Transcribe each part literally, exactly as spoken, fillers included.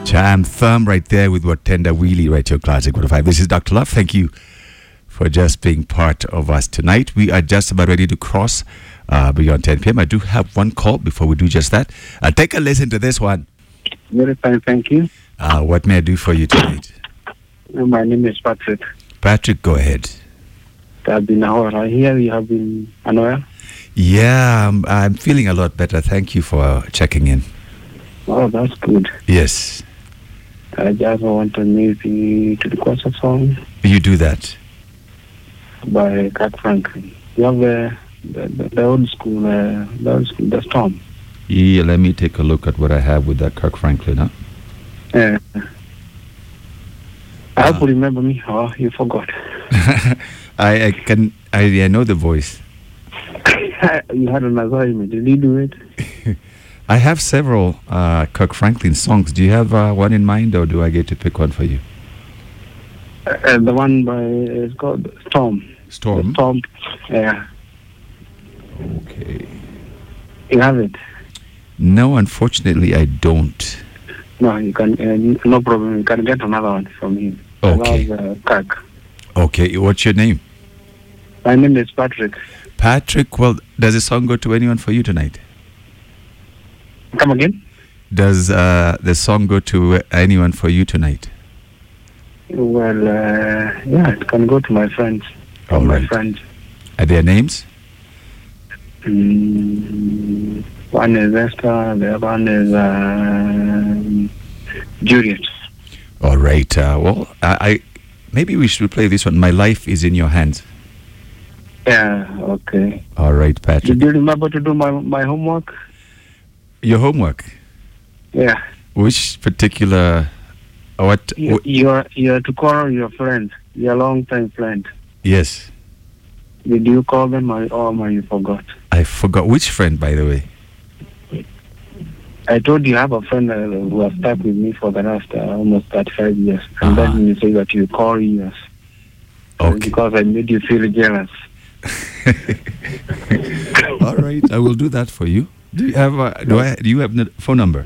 Jam Thumb right there with what Tender Wheelie right here, Classic one oh five. This is Doctor Love. Thank you for just being part of us tonight. We are just about ready to cross uh, beyond ten p.m. I do have one call before we do just that. Uh, take a listen to this one. Very fine, thank you. Uh, what may I do for you tonight? My name is Patrick. Patrick, go ahead. I've been hour. I hear you have been unwell. Yeah, I'm, I'm feeling a lot better. Thank you for checking in. Oh, that's good. Yes. I just want to maybe to request a song You do that. by Kirk Franklin. You have uh, the, the, the old school, uh, the old school, The Storm. Yeah, let me take a look at what I have with that Kirk Franklin, huh? Yeah. I Uh. hope you remember me. Oh, you forgot. I, I can, I, I know the voice. You had an assignment. Did you do it? I have several uh, Kirk Franklin songs. Do you have uh, one in mind, or do I get to pick one for you? Uh, uh, the one by, it's called Storm. Storm? The Storm. Yeah. Okay. You have it? No, unfortunately, I don't. No, you can, uh, no problem. You can get another one from him. Okay. About, uh, Kirk. Okay, what's your name? My name is Patrick. Patrick, well, does the song go to anyone for you tonight? Come again? Does uh, the song go to anyone for you tonight? Well, uh, yeah, it can go to my friends. All my right. friends. Are their names? Mm, one is Esther, the other one is uh, Juliet. All right. Uh, well, I, I maybe we should play this one. My Life is in Your Hands. Yeah, okay. All right, Patrick. Did you remember to do my, my homework? Your homework. Yeah. Which particular? What? You, wh- you're, you're to call your friend, your long-time friend. yes, Did you call them or, or you forgot? I forgot which friend, by the way. I told you I have a friend uh, who has stuck with me for the last uh, almost thirty-five years. And Uh-huh. then you say that you call years. Okay. Because I made you feel jealous. All right, I will do that for you. Do you have? Uh, do I? Do you have the phone number?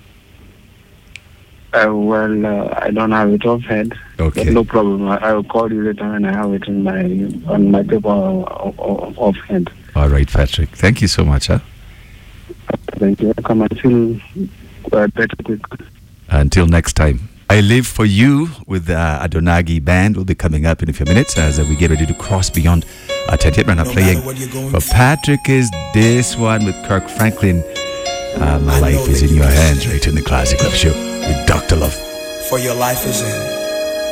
Uh, well, uh, I don't have it offhand. Okay. But no problem. I, I will call you later when I have it in my on my paper off, off, offhand. All right, Patrick. Thank you so much. Huh? Thank you. Come and feel uh, better quick. Until next time. I Live for You with the uh, Adonagi Band will be coming up in a few minutes as uh, we get ready to cross beyond our ten right now playing. For Patrick is this one with Kirk Franklin. Uh, my life is in your hands, right in the Classic Love Show with Doctor Love. For your life is in